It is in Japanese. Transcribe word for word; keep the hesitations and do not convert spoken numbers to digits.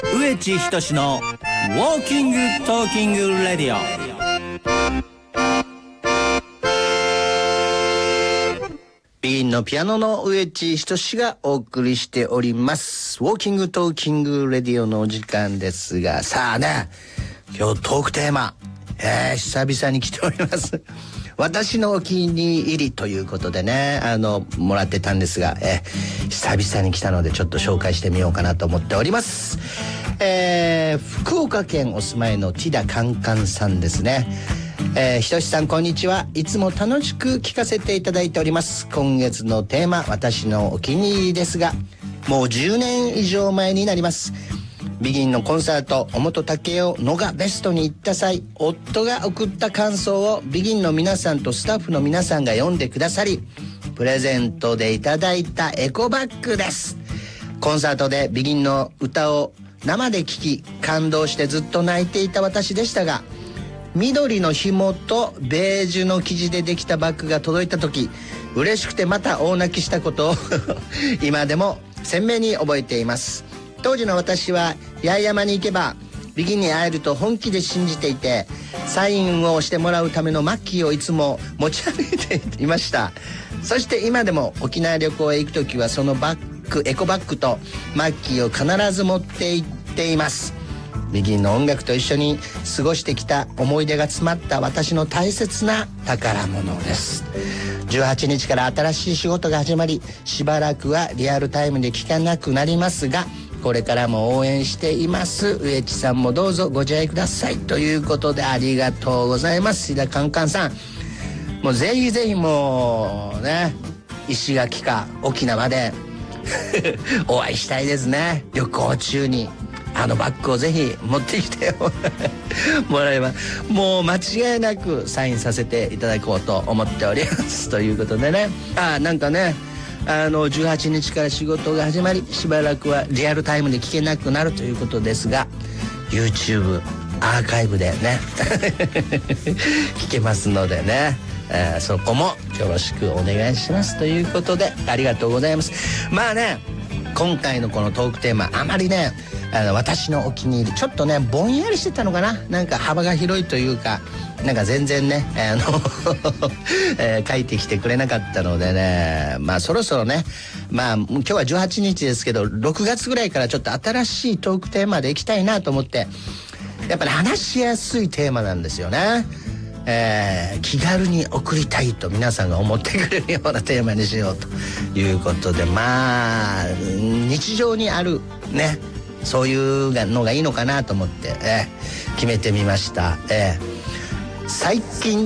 植地仁のウォーキングトーキングレディオ。ビギンのピアノの植地仁がお送りしておりますウォーキングトーキングレディオのお時間ですが、さあね、今日トークテーマ、えー、久々に来ております私のお気に入りということでね、あのもらってたんですが、えー、久々に来たのでちょっと紹介してみようかなと思っております。えー、福岡県お住まいのティダカンカンさんですね。えー、ひとしさんこんにちは。いつも楽しく聞かせていただいております。今月のテーマ、私のお気に入りですが、もうじゅうねん以上前になります。ビギンのコンサート、表武雄のがベストに行った際、夫が送った感想をビギンの皆さんとスタッフの皆さんが読んでくださり、プレゼントでいただいたエコバッグです。コンサートでビギンの歌を生で聴き感動してずっと泣いていた私でしたが、緑の紐とベージュの生地でできたバッグが届いた時、嬉しくてまた大泣きしたことを今でも鮮明に覚えています。当時の私は八重山に行けばビギンに会えると本気で信じていて、サインをしてもらうためのマッキーをいつも持ち歩いていました。そして今でも沖縄旅行へ行く時はそのバッグ、エコバッグとマッキーを必ず持って行っています。ビギンの音楽と一緒に過ごしてきた思い出が詰まった私の大切な宝物です。じゅうはちにちから新しい仕事が始まり、しばらくはリアルタイムで聞かなくなりますが、これからも応援しています。植地さんもどうぞご自愛くださいということで、ありがとうございます。シダカンカンさん、もうぜひぜひもうね、石垣か沖縄でお会いしたいですね。旅行中にあのバッグをぜひ持ってきてもらえば、もう間違いなくサインさせていただこうと思っておりますということでね。あ、なんかね、あのじゅうはちにちから仕事が始まり、しばらくはリアルタイムで聞けなくなるということですが、 YouTube アーカイブでね聞けますのでね、えー、そこもよろしくお願いしますということで、ありがとうございます。まあね、今回のこのトークテーマ、あまりね、あの私のお気に入り、ちょっとねぼんやりしてたのかな、なんか幅が広いというか、なんか全然ね、あの、えー、書いてきてくれなかったのでね、まあそろそろね、まあ今日はじゅうはちにちですけど、ろくがつぐらいからちょっと新しいトークテーマでいきたいなと思って、やっぱり話しやすいテーマなんですよね。えー、気軽に送りたいと皆さんが思ってくれるようなテーマにしようということで、まあ日常にあるね、そういうのがいいのかなと思って、えー、決めてみました。えー、最近